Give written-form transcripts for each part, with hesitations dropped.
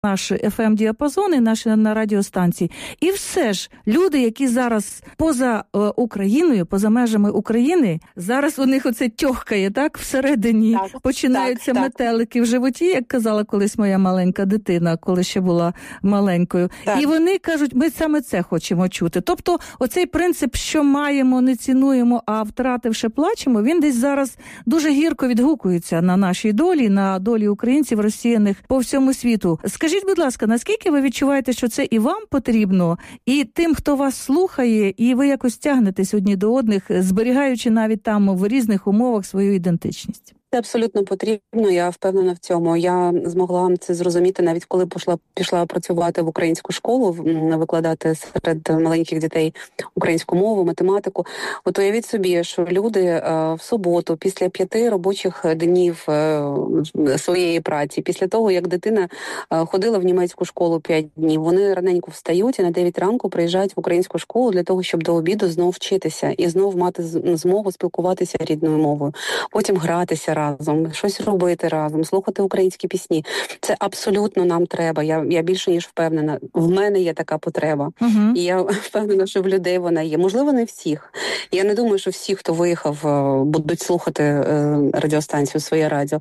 наші FM-діапазони, наші на радіостанції. І все ж, люди, які зараз поза Україною, поза межами України, зараз у них оце тьохкає, так, всередині починаються метелики в животі, як казала колись моя маленька дитина, коли ще була маленькою. Так. І вони кажуть, ми саме це хочемо чути. Тобто, оцей принцип, що маємо, не цінуємо, а втративши плачемо, він десь зараз дуже гірко відгукується на нашій долі, на долі українців, розсіяних по всьому світу. Скажіть, будь ласка, наскільки ви відчуваєте, що це і вам потрібно, і тим, хто вас слухає, і ви якось тягнетесь одні до одних, зберігаючи навіть там в різних умовах свою ідентичність? Це абсолютно потрібно, я впевнена в цьому. Я змогла це зрозуміти навіть коли пішла працювати в українську школу, викладати серед маленьких дітей українську мову, математику. От уявіть собі, що люди в суботу, після 5 робочих днів своєї праці, після того, як дитина ходила в німецьку школу 5 днів, вони раненько встають і на 9 ранку приїжджають в українську школу для того, щоб до обіду знов вчитися і знов мати змогу спілкуватися рідною мовою, потім гратися разом, щось робити разом, слухати українські пісні. Це абсолютно нам треба. Я більше ніж впевнена. В мене є така потреба. І я впевнена, що в людей вона є. Можливо, не всіх. Я не думаю, що всі, хто виїхав, будуть слухати радіостанцію, своє радіо.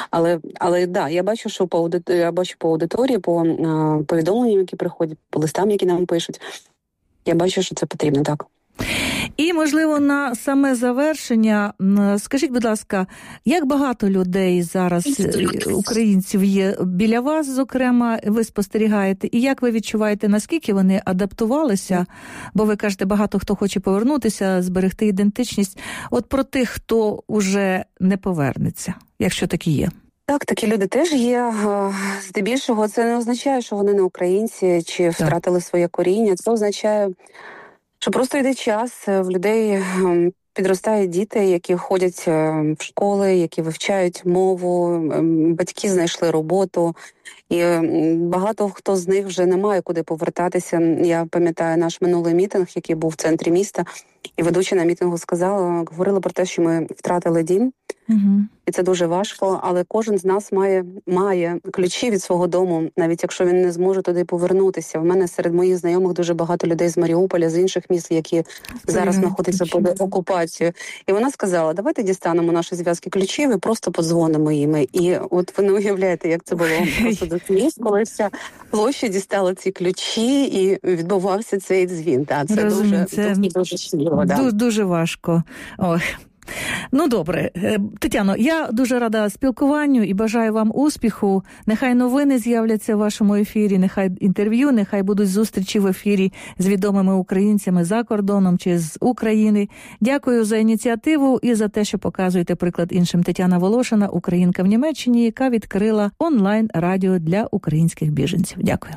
Але да, я бачу, що по аудиторії, по повідомленням, які приходять, по листам, які нам пишуть, я бачу, що це потрібно, так. І, можливо, на саме завершення, скажіть, будь ласка, як багато людей зараз, українців, є біля вас, зокрема, ви спостерігаєте, і як ви відчуваєте, наскільки вони адаптувалися, бо ви кажете, багато хто хоче повернутися, зберегти ідентичність, от про тих, хто уже не повернеться, якщо такі є? Так, такі люди теж є. Здебільшого це не означає, що вони не українці чи втратили своє коріння. Це означає, що просто йде час, в людей підростають діти, які ходять в школи, які вивчають мову, батьки знайшли роботу, і багато хто з них вже не має куди повертатися. Я пам'ятаю наш минулий мітинг, який був в центрі міста, і ведуча на мітингу говорила про те, що ми втратили дім, і це дуже важко, але кожен з нас має ключі від свого дому, навіть якщо він не зможе туди повернутися. В мене серед моїх знайомих дуже багато людей з Маріуполя, з інших міст, які зараз знаходяться під окупацією. І вона сказала, давайте дістанемо наші зв'язки ключів і просто подзвонимо їм. І от ви не уявляєте, як це було. Просто до місць, коли вся площа дістала ці ключі і відбувався цей дзвін. Так, це дуже сміло. Дуже важко. Ой. Ну, добре. Тетяно, я дуже рада спілкуванню і бажаю вам успіху. Нехай новини з'являться в вашому ефірі, нехай інтерв'ю, нехай будуть зустрічі в ефірі з відомими українцями за кордоном чи з України. Дякую за ініціативу і за те, що показуєте приклад іншим. Тетяна Волошина, українка в Німеччині, яка відкрила онлайн-радіо для українських біженців. Дякую.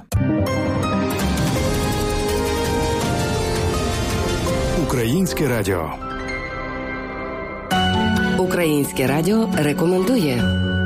Українське радіо. Українське радіо рекомендує.